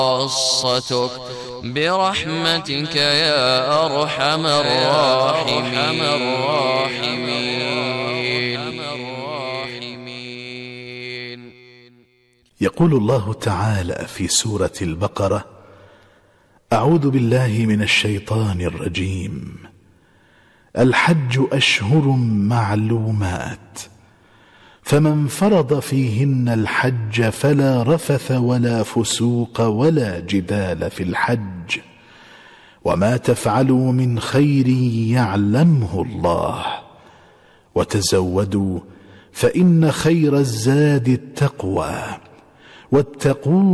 خاصتك برحمتك يا أرحم الراحمين. يقول الله تعالى في سورة البقرة: أعوذ بالله من الشيطان الرجيم. الحج أشهر معلومات، فمن فرض فيهن الحج فلا رفث ولا فسوق ولا جدال في الحج، وما تفعلوا من خير يعلمه الله، وتزودوا فإن خير الزاد التقوى، واتقون